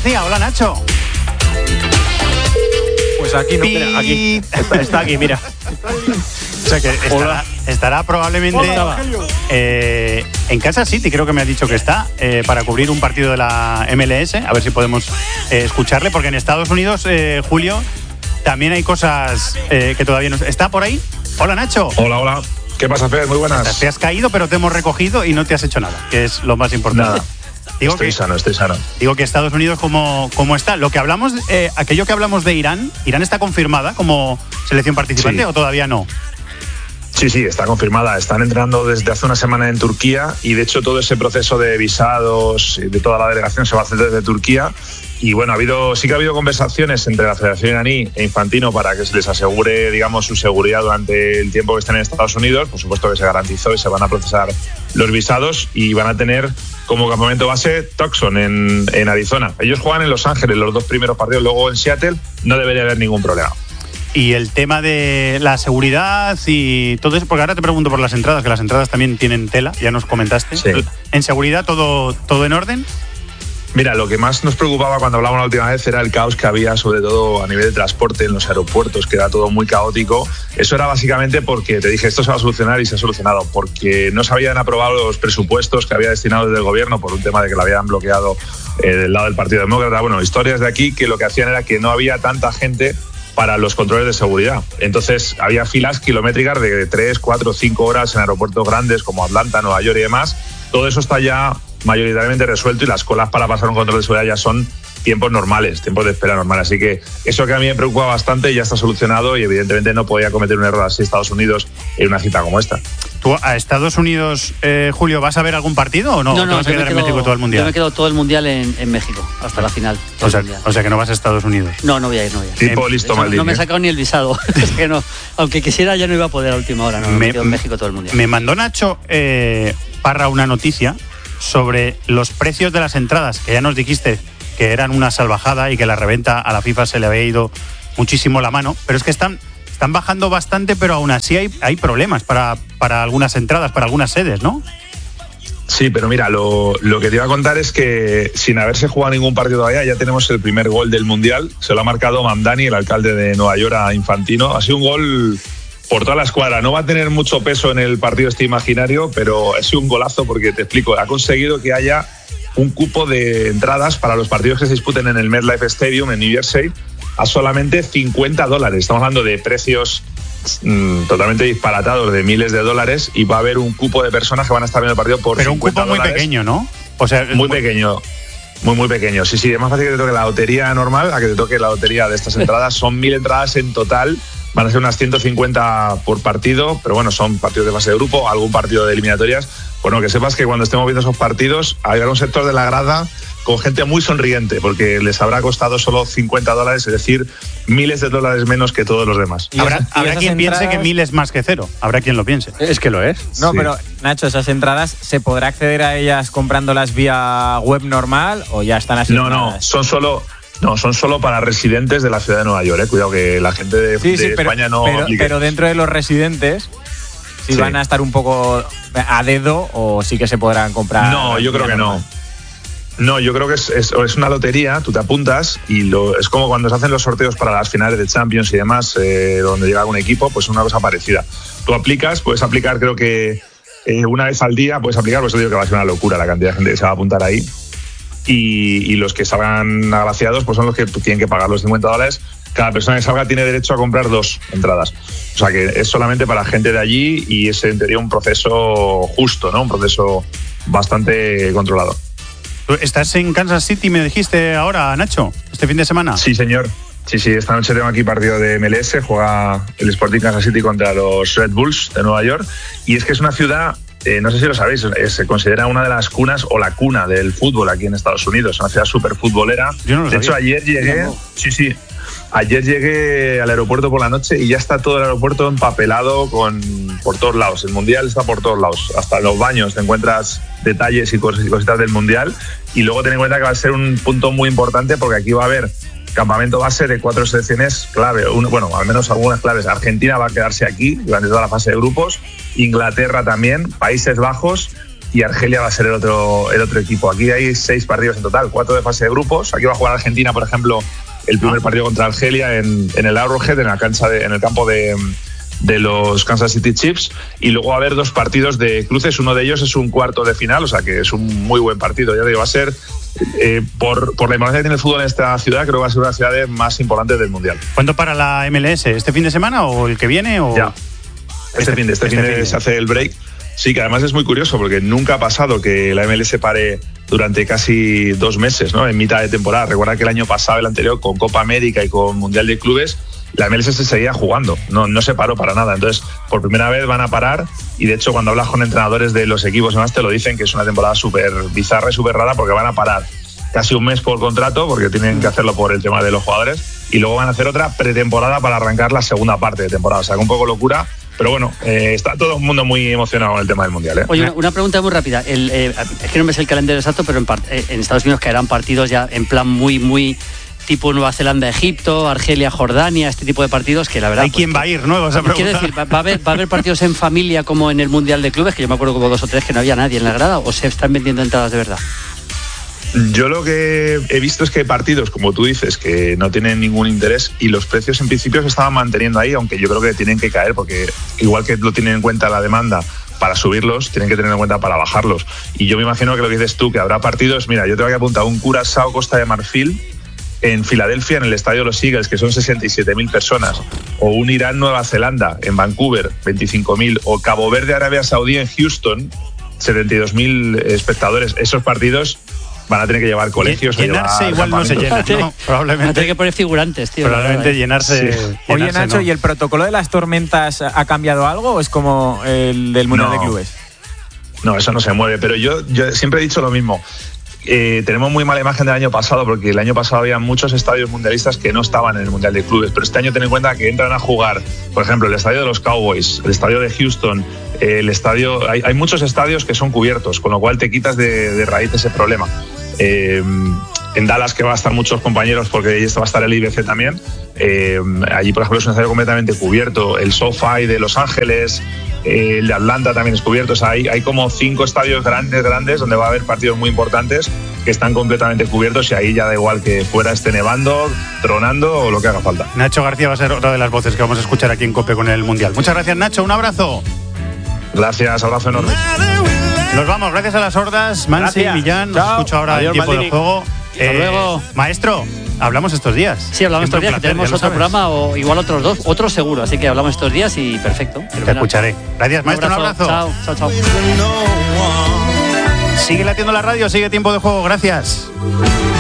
García. Hola, Nacho. Pues aquí no, mira, aquí. Está aquí, mira. O sea que estará probablemente en Kansas City, creo que me ha dicho que está, para cubrir un partido de la MLS. A ver si podemos escucharle, porque en Estados Unidos, Julio, también hay cosas que todavía no... ¿Está por ahí? Hola, Nacho. Hola. ¿Qué pasa, Fer? Muy buenas. Te has caído, pero te hemos recogido y no te has hecho nada, que es lo más importante. Nada. Estoy sano. Digo que Estados Unidos como está. Lo que hablamos, aquello que hablamos de Irán está confirmada como selección participante, ¿o todavía no? Sí, está confirmada. Están entrenando desde hace una semana en Turquía y de hecho todo ese proceso de visados de toda la delegación se va a hacer desde Turquía. Y bueno, sí que ha habido conversaciones entre la Federación iraní e Infantino para que se les asegure, digamos, su seguridad durante el tiempo que estén en Estados Unidos. Por supuesto que se garantizó y se van a procesar los visados y van a tener como campamento base Tucson en Arizona. Ellos juegan en Los Ángeles los 2 primeros partidos, luego en Seattle. No debería haber ningún problema. Y el tema de la seguridad y todo eso, porque ahora te pregunto por las entradas, que las entradas también tienen tela, ya nos comentaste. Sí. ¿En seguridad todo en orden? Mira, lo que más nos preocupaba cuando hablábamos la última vez era el caos que había, sobre todo a nivel de transporte en los aeropuertos, que era todo muy caótico. Eso era básicamente porque, te dije, esto se va a solucionar y se ha solucionado, porque no se habían aprobado los presupuestos que había destinado desde el gobierno por un tema de que lo habían bloqueado del lado del Partido Demócrata. Bueno, historias de aquí que lo que hacían era que no había tanta gente para los controles de seguridad. Entonces había filas kilométricas de 3, 4, 5 horas en aeropuertos grandes como Atlanta, Nueva York y demás. Todo eso está ya mayoritariamente resuelto y las colas para pasar un control de seguridad ya son tiempos normales, tiempos de espera normales. Así que eso que a mí me preocupa bastante ya está solucionado y evidentemente no podía cometer un error así Estados Unidos en una cita como esta. ¿Tú a Estados Unidos, Julio, vas a ver algún partido o no? No, ¿Te vas a quedar en México todo el Mundial? Yo me quedo todo el Mundial en México, hasta la final. O sea que no vas a Estados Unidos. No voy a ir. Tipo listo, Maldini. No me he sacado ni el visado. Es que no, aunque quisiera ya no iba a poder a última hora. Me quedo en México todo el Mundial. Me mandó Nacho Parra una noticia sobre los precios de las entradas, que ya nos dijiste que eran una salvajada y que la reventa a la FIFA se le había ido muchísimo la mano, pero es que están bajando bastante, pero aún así hay problemas para algunas entradas, para algunas sedes, ¿no? Sí, pero mira, lo que te iba a contar es que sin haberse jugado ningún partido todavía, ya tenemos el primer gol del Mundial. Se lo ha marcado Mamdani, el alcalde de Nueva York, a Infantino. Ha sido un gol por toda la escuadra. No va a tener mucho peso en el partido este imaginario, pero ha sido un golazo porque, te explico, ha conseguido que haya un cupo de entradas para los partidos que se disputen en el MetLife Stadium en New Jersey a solamente $50. Estamos hablando de precios totalmente disparatados de miles de dólares y va a haber un cupo de personas que van a estar viendo el partido por $50. Pero un cupo muy pequeño, ¿no? O sea, muy pequeño. Muy pequeño. Sí, es más fácil que te toque la lotería normal a que te toque la lotería de estas entradas. Son 1.000 entradas en total. Van a ser unas 150 por partido, pero bueno, son partidos de fase de grupo, algún partido de eliminatorias. Bueno, que sepas que cuando estemos viendo esos partidos, habrá un sector de la grada con gente muy sonriente, porque les habrá costado solo $50, es decir, miles de dólares menos que todos los demás. Habrá quien piense que 1.000 es más que cero. Habrá quien lo piense. Es que lo es. No, Sí. pero Nacho, esas entradas, ¿se podrá acceder a ellas comprándolas vía web normal o ya están asignadas? Son solo para residentes de la ciudad de Nueva York. Cuidado que la gente de España no aplique. Pero dentro de los residentes, si Sí. van a estar un poco a dedo o sí que se podrán comprar. No, yo creo que no. No, yo creo que es una lotería, tú te apuntas y es como cuando se hacen los sorteos para las finales de Champions y demás, donde llega un equipo, pues una cosa parecida. Tú puedes aplicar creo que una vez al día, puedes aplicar, pues yo digo que va a ser una locura la cantidad de gente que se va a apuntar ahí. Y los que salgan agraciados pues son los que tienen que pagar los $50. Cada persona que salga tiene derecho a comprar 2 entradas. O sea que es solamente para gente de allí y es en teoría un proceso justo, ¿no? Un proceso bastante controlado. ¿Tú estás en Kansas City, me dijiste ahora, Nacho, este fin de semana? Sí, señor. Sí, esta noche tengo aquí partido de MLS, juega el Sporting Kansas City contra los Red Bulls de Nueva York. Y es que es una ciudad, no sé si lo sabéis, se considera una de las cunas o la cuna del fútbol aquí en Estados Unidos. Es una ciudad súper futbolera. Yo no lo de sabía. hecho, ayer llegué... Sí. Ayer llegué al aeropuerto por la noche y ya está todo el aeropuerto empapelado por todos lados. El Mundial está por todos lados. Hasta en los baños te encuentras detalles y cositas del Mundial. Y luego ten en cuenta que va a ser un punto muy importante porque aquí va a haber campamento base de 4 selecciones clave. Al menos algunas claves. Argentina va a quedarse aquí durante toda la fase de grupos. Inglaterra también. Países Bajos. y Argelia va a ser el otro equipo. Aquí hay 6 partidos en total, 4 de fase de grupos. Aquí va a jugar Argentina, por ejemplo, el primer partido contra Argelia en el Arrowhead, en el campo de los Kansas City Chiefs, y luego va a haber 2 partidos de cruces. Uno de ellos es un cuarto de final, o sea que es un muy buen partido. Ya digo, va a ser, por la importancia que tiene el fútbol en esta ciudad, creo que va a ser una de las ciudades más importantes del Mundial. ¿Cuándo para la MLS? ¿Este fin de semana o el que viene? O... Ya, este fin de se hace el break. Sí, que además es muy curioso porque nunca ha pasado que la MLS pare durante casi 2 meses, ¿no? En mitad de temporada. Recuerda que el año pasado, el anterior, con Copa América y con Mundial de Clubes, la MLS se seguía jugando, no se paró para nada. Entonces, por primera vez van a parar, y de hecho cuando hablas con entrenadores de los equipos y demás te lo dicen, que es una temporada súper bizarra y súper rara, porque van a parar casi un mes por contrato, porque tienen que hacerlo por el tema de los jugadores, y luego van a hacer otra pretemporada para arrancar la segunda parte de temporada. O sea, que un poco locura. Pero bueno, está todo el mundo muy emocionado con el tema del Mundial. Oye, una pregunta muy rápida. Es que no me sé el calendario exacto, pero en Estados Unidos caerán partidos ya en plan muy tipo Nueva Zelanda, Egipto, Argelia, Jordania, este tipo de partidos que la verdad... ¿Hay quién va a ir, no? Quiero decir, ¿va a haber partidos en familia como en el Mundial de Clubes? Que yo me acuerdo como 2 o 3 que no había nadie en la grada, ¿o se están vendiendo entradas de verdad? Yo lo que he visto es que hay partidos, como tú dices, que no tienen ningún interés, y los precios en principio se estaban manteniendo ahí, aunque yo creo que tienen que caer, porque igual que lo tienen en cuenta la demanda para subirlos, tienen que tener en cuenta para bajarlos. Y yo me imagino que lo que dices tú, que habrá partidos, mira, yo te voy a apuntar un Curazao Costa de Marfil en Filadelfia, en el estadio de los Eagles, que son 67.000 personas, o un Irán Nueva Zelanda en Vancouver, 25.000, o Cabo Verde Arabia Saudí en Houston, 72.000 espectadores. Esos partidos van a tener que llevar colegios. Llenarse igual no se llena, ¿no? Probablemente. Van a tener que poner figurantes, tío. Probablemente llenarse. Sí. Oye, Nacho, ¿no? ¿Y el protocolo de las tormentas ha cambiado algo o es como el del Mundial de Clubes? No, eso no se mueve, pero yo siempre he dicho lo mismo. Tenemos muy mala imagen del año pasado, porque el año pasado había muchos estadios mundialistas que no estaban en el Mundial de Clubes, pero este año ten en cuenta que entran a jugar, por ejemplo, el estadio de los Cowboys, el estadio de Houston, hay muchos estadios que son cubiertos, con lo cual te quitas de raíz ese problema. En Dallas, que va a estar muchos compañeros, porque ahí va a estar el IBC también, allí por ejemplo es un estadio completamente cubierto. El SoFi de Los Ángeles, el de Atlanta también es cubierto. O sea, hay como 5 estadios grandes donde va a haber partidos muy importantes que están completamente cubiertos, y ahí ya da igual que fuera esté nevando, tronando o lo que haga falta. Nacho García va a ser otra de las voces que vamos a escuchar aquí en COPE con el Mundial. Muchas gracias, Nacho, un abrazo. Gracias, abrazo enorme. Nos vamos, gracias a las hordas, Mansi, Millán. Nos escucho ahora el tiempo del juego. Hasta luego. Maestro, hablamos estos días. Sí, hablamos estos días, que tenemos otro programa, o igual otros 2, otros seguro, así que hablamos estos días y perfecto. Te escucharé. Gracias, maestro, un abrazo. Chao. Sigue latiendo la radio, sigue tiempo de juego, gracias.